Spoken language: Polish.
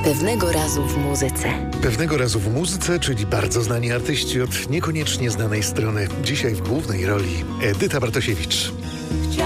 Pewnego razu w muzyce. Pewnego razu w muzyce, czyli bardzo znani artyści od niekoniecznie znanej strony. Dzisiaj w głównej roli Edyta Bartosiewicz.